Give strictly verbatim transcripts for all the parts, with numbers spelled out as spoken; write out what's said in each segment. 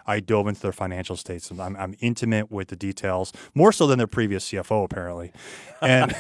I dove into their financial statements. I'm, I'm intimate with the details, more so than their previous C F O, apparently. And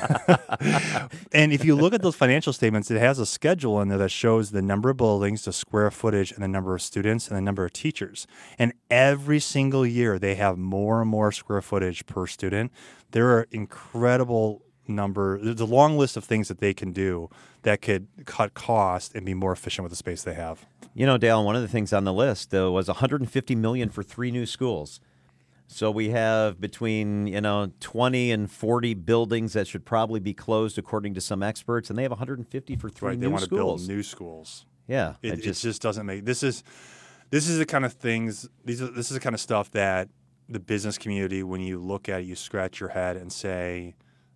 and if you look at those financial statements, it has a schedule in there that shows the number of buildings, the square footage, and the number of students, and the number of teachers. And every single year, they have more and more square footage per student. There are incredible number. There's a long list of things that they can do that could cut cost and be more efficient with the space they have. You know, Dale, one of the things on the list uh, was one hundred fifty million dollars for three new schools. So we have between, you know, twenty and forty buildings that should probably be closed, according to some experts, and they have one hundred fifty for three right, new they want schools. to build new schools. Yeah, it, it just, it just doesn't make this is this is the kind of things. These are this is the kind of stuff that the business community, when you look at it, you scratch your head and say,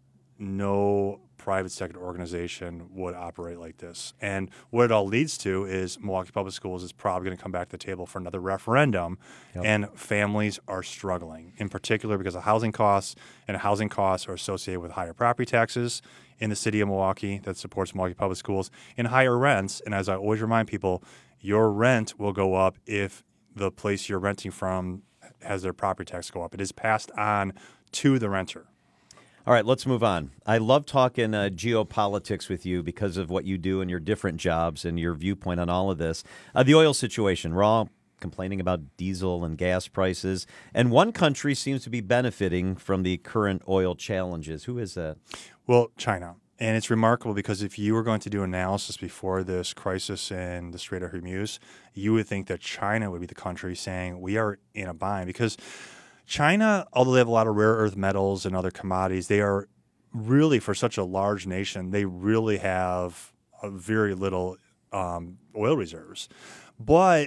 no private sector organization would operate like this. And what it all leads to is Milwaukee Public Schools is probably going to come back to the table for another referendum, yep. and families are struggling, in particular because of housing costs, and housing costs are associated with higher property taxes in the city of Milwaukee that supports Milwaukee Public Schools, and higher rents. And as I always remind people, your rent will go up if the place you're renting from has their property tax go up. It is passed on to the renter. All right, let's move on. I love talking uh, geopolitics with you because of what you do in your different jobs and your viewpoint on all of this. Uh, the oil situation, we're all complaining about diesel and gas prices, and one country seems to be benefiting from the current oil challenges. Who is that? Well, China. And it's remarkable because if you were going to do analysis before this crisis in the Strait of Hormuz, you would think that China would be the country saying we are in a bind, because China, although they have a lot of rare earth metals and other commodities, they are really, for such a large nation, they really have a very little um, oil reserves. But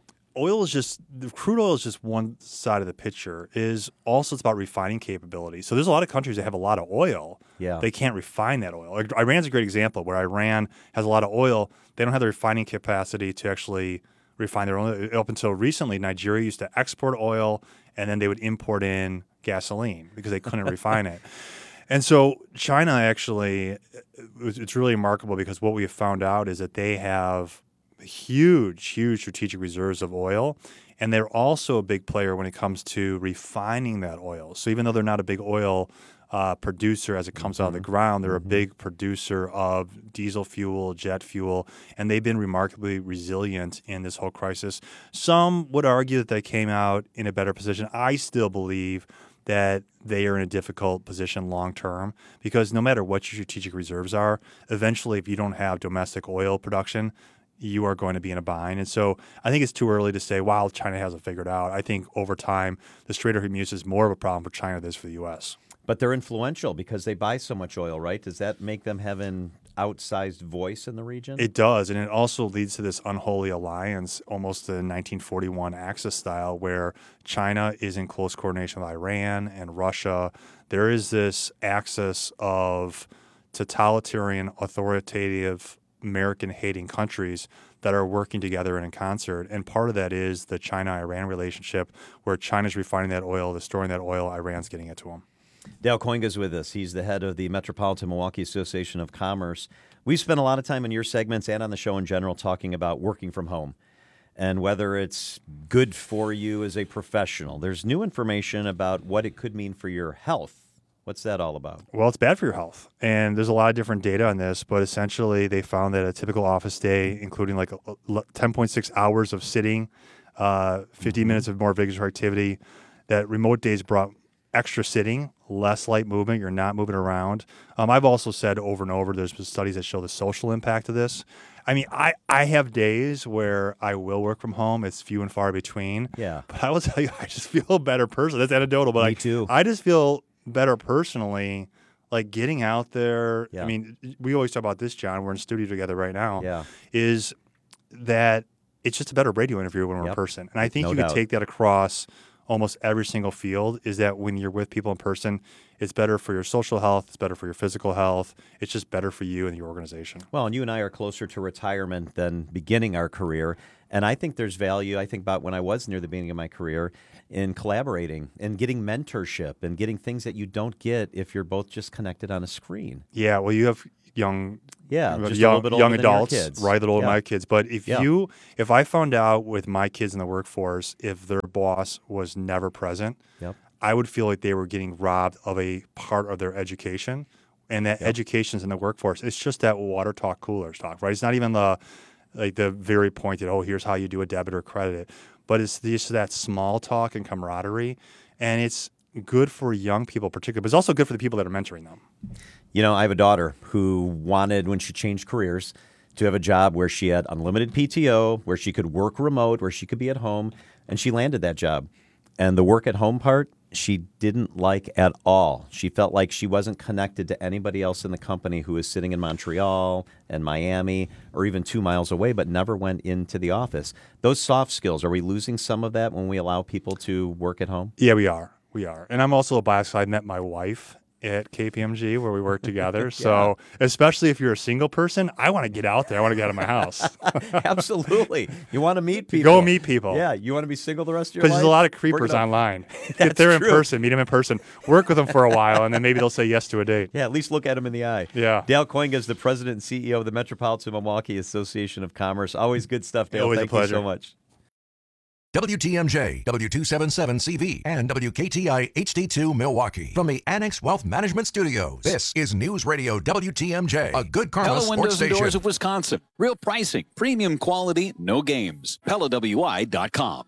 oil is just, the crude oil is just one side of the picture. Is also it's about refining capability. So there's a lot of countries that have a lot of oil. Yeah. They can't refine that oil. Like Iran's a great example where Iran has a lot of oil. They don't have the refining capacity to actually refine their own. Up until recently, Nigeria used to export oil, and then they would import in gasoline because they couldn't refine it. And so China actually, it's really remarkable because what we have found out is that they have huge, huge strategic reserves of oil, and they're also a big player when it comes to refining that oil. So even though they're not a big oil uh, producer as it comes mm-hmm. out of the ground, they're mm-hmm. a big producer of diesel fuel, jet fuel, and they've been remarkably resilient in this whole crisis. Some would argue that they came out in a better position. I still believe that they are in a difficult position long term, because no matter what your strategic reserves are, eventually if you don't have domestic oil production, you are going to be in a bind. And so I think it's too early to say, wow, China hasn't figured out. I think over time, the Strait of Hormuz is more of a problem for China than it is for the U S. But they're influential because they buy so much oil, right? Does that make them have an outsized voice in the region? It does, and it also leads to this unholy alliance, almost the nineteen forty-one Axis style, where China is in close coordination with Iran and Russia. There is this axis of totalitarian, authoritative, American-hating countries that are working together and in concert. And part of that is the China-Iran relationship, where China's refining that oil, they're storing that oil, Iran's getting it to them. Dale Koinga's with us. He's the head of the Metropolitan Milwaukee Association of Commerce. We've spent a lot of time in your segments and on the show in general talking about working from home and whether it's good for you as a professional. There's new information about what it could mean for your health. What's that all about? Well, it's bad for your health. And there's a lot of different data on this, but essentially they found that a typical office day, including like ten point six hours of sitting, uh, fifty mm-hmm. minutes of more vigorous activity, that remote days brought extra sitting, less light movement, you're not moving around. Um, I've also said over and over, there's been studies that show the social impact of this. I mean, I, I have days where I will work from home. It's few and far between. Yeah. But I will tell you, I just feel a better person. That's anecdotal, but Me I, too. I just feel better personally, like getting out there. Yeah. I mean, we always talk about this, John. We're in studio together right now. Yeah. Is that it's just a better radio interview when we're yep. in person. And I think no you doubt. could take that across almost every single field, is that when you're with people in person, it's better for your social health, it's better for your physical health, it's just better for you and your organization. Well, and you and I are closer to retirement than beginning our career. And I think there's value, I think about when I was near the beginning of my career, in collaborating and getting mentorship and getting things that you don't get if you're both just connected on a screen. Yeah, well, you have young, Yeah, just a young, little bit older young than your adults, kids. right? That older than Yeah. my kids. But if Yeah. you, if I found out with my kids in the workforce, if their boss was never present, Yep. I would feel like they were getting robbed of a part of their education. And that Yep. education's in the workforce. It's just that water talk, coolers talk, right? It's not even the like the very pointed, oh, here's how you do a debit or credit. But it's just that small talk and camaraderie. And it's good for young people particularly, but it's also good for the people that are mentoring them. You know, I have a daughter who wanted, when she changed careers, to have a job where she had unlimited P T O, where she could work remote, where she could be at home, and she landed that job. And the work at home part, she didn't like at all. She felt like she wasn't connected to anybody else in the company who was sitting in Montreal and Miami or even two miles away, but never went into the office. Those soft skills, are we losing some of that when we allow people to work at home? Yeah, we are. We are. And I'm also a bias. I met my wife at K P M G where we work together. yeah. So especially if you're a single person, I want to get out there. I want to get out of my house. Absolutely. You want to meet people. Go meet people. Yeah. You want to be single the rest of your life? Because there's a lot of Work creepers it up. online. Get there in true. person, meet them in person, work with them for a while, and then maybe they'll say yes to a date. Yeah, at least look at them in the eye. Yeah. Dale Koinga is the president and C E O of the Metropolitan Milwaukee Association of Commerce. Always good stuff, Dale. Always a Thank you pleasure. so much. W T M J, W two seventy-seven C V, and W K T I H D two Milwaukee. From the Annex Wealth Management Studios, this is News Radio W T M J, a good karma Pella sports Windows and station. Doors of Wisconsin. Real pricing, premium quality, no games. Pella W I dot com.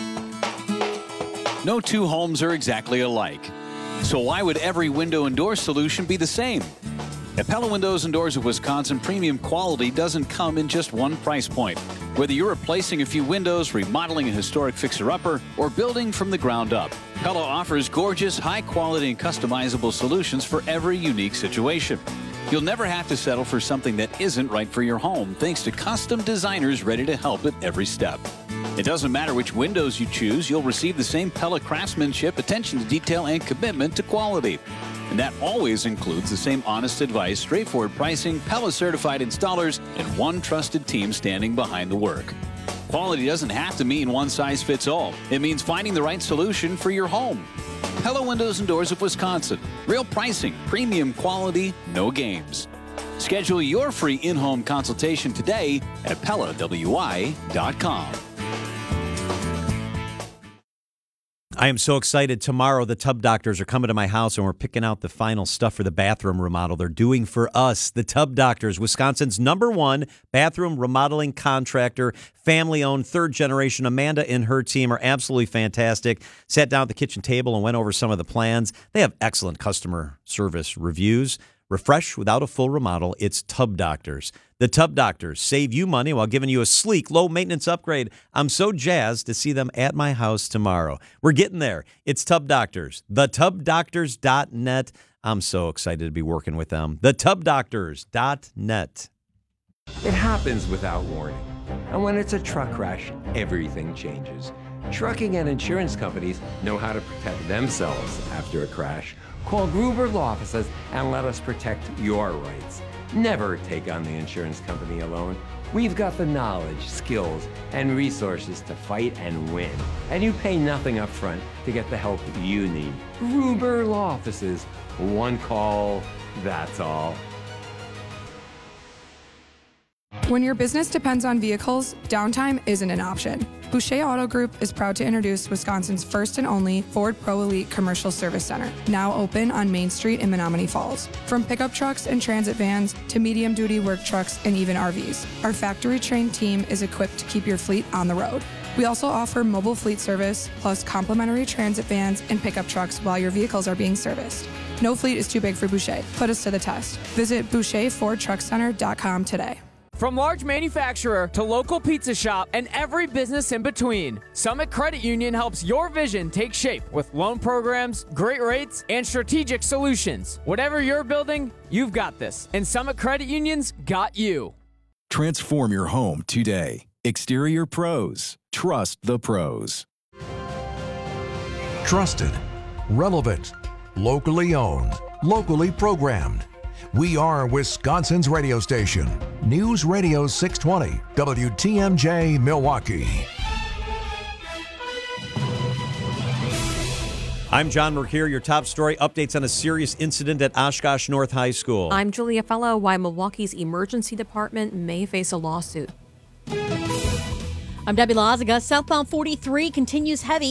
No two homes are exactly alike. So why would every window and door solution be the same? At Pella Windows and Doors of Wisconsin, premium quality doesn't come in just one price point. Whether you're replacing a few windows, remodeling a historic fixer-upper, or building from the ground up, Pella offers gorgeous, high-quality, and customizable solutions for every unique situation. You'll never have to settle for something that isn't right for your home, thanks to custom designers ready to help at every step. It doesn't matter which windows you choose, you'll receive the same Pella craftsmanship, attention to detail, and commitment to quality. And that always includes the same honest advice, straightforward pricing, Pella-certified installers, and one trusted team standing behind the work. Quality doesn't have to mean one size fits all. It means finding the right solution for your home. Pella Windows and Doors of Wisconsin. Real pricing, premium quality, no games. Schedule your free in-home consultation today at Pella W I dot com. I am so excited. Tomorrow, the Tub Doctors are coming to my house, and we're picking out the final stuff for the bathroom remodel they're doing for us. The Tub Doctors, Wisconsin's number one bathroom remodeling contractor, family-owned, third generation. Amanda and her team are absolutely fantastic. Sat down at the kitchen table and went over some of the plans. They have excellent customer service reviews. Refresh without a full remodel. It's Tub Doctors. The Tub Doctors save you money while giving you a sleek, low-maintenance upgrade. I'm so jazzed to see them at my house tomorrow. We're getting there. It's Tub Doctors. the tub doctors dot net. I'm so excited to be working with them. the tub doctors dot net. It happens without warning. And when it's a truck crash, everything changes. Trucking and insurance companies know how to protect themselves after a crash. Call Gruber Law Offices and let us protect your rights. Never take on the insurance company alone. We've got the knowledge, skills, and resources to fight and win. And you pay nothing up front to get the help you need. Gruber Law Offices. One call, that's all. When your business depends on vehicles, downtime isn't an option. Boucher Auto Group is proud to introduce Wisconsin's first and only Ford Pro Elite Commercial Service Center, now open on Main Street in Menominee Falls. From pickup trucks and transit vans to medium-duty work trucks and even R Vs, our factory-trained team is equipped to keep your fleet on the road. We also offer mobile fleet service, plus complimentary transit vans and pickup trucks while your vehicles are being serviced. No fleet is too big for Boucher. Put us to the test. Visit Boucher Ford Truck Center dot com today. From large manufacturer to local pizza shop and every business in between, Summit Credit Union helps your vision take shape with loan programs, great rates, and strategic solutions. Whatever you're building, you've got this, and Summit Credit Union's got you. Transform your home today. Exterior Pros. Trust the pros. Trusted, relevant, locally owned, locally programmed. We are Wisconsin's radio station. News Radio six twenty, W T M J Milwaukee. I'm John Mercure. Your top story updates on a serious incident at Oshkosh North High School. I'm Julia Fellow. Why Milwaukee's emergency department may face a lawsuit. I'm Debbie Lazaga. Southbound forty-three continues heavy